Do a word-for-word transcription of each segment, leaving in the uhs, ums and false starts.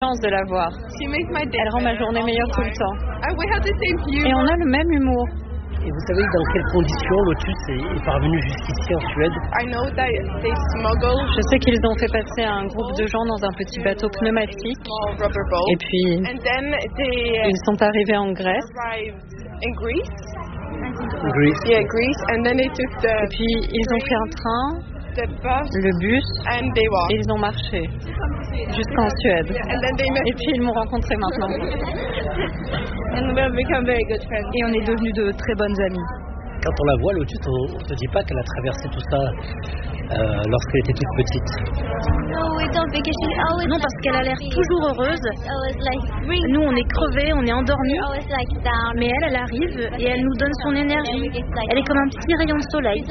chance de la voir. Elle rend ma journée meilleure tout le temps. Et on a le même humour. Et vous savez dans quelles conditions Lotus est, est parvenu jusqu'ici en Suède? Je sais qu'ils ont fait passer un groupe de gens dans un petit bateau pneumatique. Et puis, ils sont arrivés en Grèce. Greece. Et puis, ils ont pris un train, le bus, et ils ont marché jusqu'en Suède. Et puis, ils m'ont rencontré maintenant. Et on est devenus de très bonnes amies. Quand on la voit, Lotus, on ne se dit pas qu'elle a traversé tout ça euh, lorsqu'elle était toute petite. Non, parce qu'elle a l'air toujours heureuse. Nous, on est crevés, on est endormis. Mais elle, elle arrive et elle nous donne son énergie. Elle est comme un petit rayon de soleil.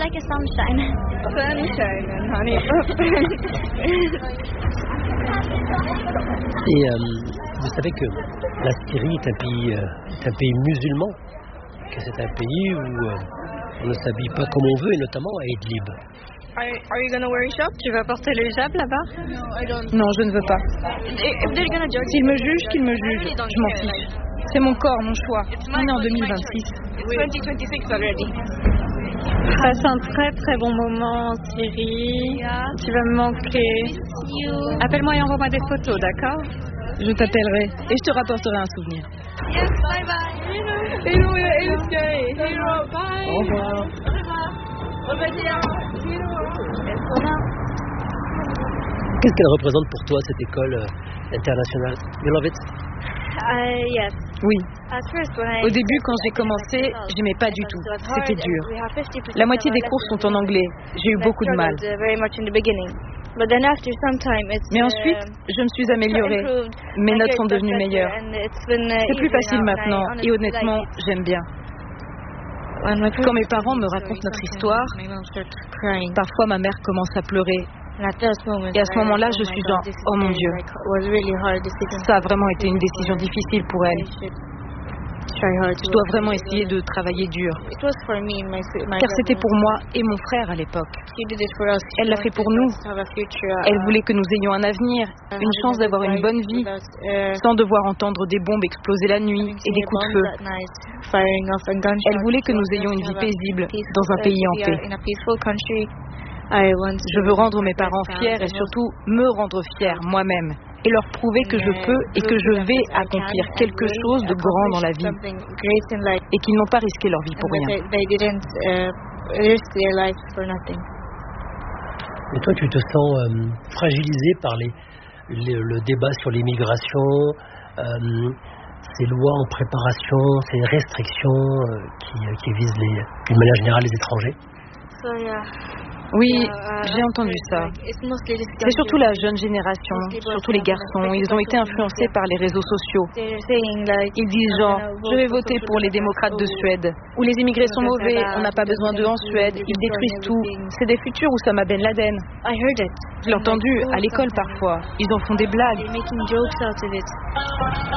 Et euh, vous savez que la Syrie est un pays, euh, est un pays musulman, que c'est un pays où euh, on ne s'habille pas comme on veut, et notamment à Idlib. Tu vas porter le hijab là-bas? Non, je ne veux pas. S'ils me jugent, qu'ils me jugent. Je m'en fiche. C'est mon corps, mon choix. On est en deux mille vingt-six. Passe un très très bon moment en Syrie. Tu vas me manquer. Appelle-moi et envoie-moi des photos, d'accord? Je t'appellerai et je te rapporterai un souvenir. Au revoir. Qu'est-ce qu'elle représente pour toi, cette école euh, internationale? You love it? Oui. Au début, quand j'ai commencé, j'aimais pas du tout. C'était dur. La moitié des cours sont en anglais. J'ai eu beaucoup de mal. Mais ensuite, je me suis améliorée. Mes notes sont devenues meilleures. C'est plus facile maintenant et honnêtement, j'aime bien. Quand mes parents me racontent notre histoire, parfois ma mère commence à pleurer. Et à ce moment-là, je suis genre, oh mon Dieu, ça a vraiment été une décision difficile pour elle. Je dois vraiment essayer de travailler dur. Car c'était pour moi et mon frère à l'époque. Elle l'a fait pour nous. Elle voulait que nous ayons un avenir, une chance d'avoir une bonne vie, sans devoir entendre des bombes exploser la nuit et des coups de feu. Elle voulait que nous ayons une vie paisible dans un pays en paix. Je veux rendre mes parents fiers et surtout me rendre fière moi-même et leur prouver que je peux et que je vais accomplir quelque chose de grand dans la vie et qu'ils n'ont pas risqué leur vie pour rien. Et toi, tu te sens euh, fragilisé par les, les, le débat sur l'immigration, euh, ces lois en préparation, ces restrictions euh, qui, qui visent les, d'une manière générale les étrangers? Oui, j'ai entendu ça. C'est surtout la jeune génération, surtout les garçons. Ils ont été influencés par les réseaux sociaux. Ils disent genre, je vais voter pour les démocrates de Suède. Ou les immigrés sont mauvais, on n'a pas besoin d'eux en Suède, ils détruisent tout. C'est des futurs Oussama Ben Laden. Je l'ai entendu à l'école parfois. Ils en font des blagues.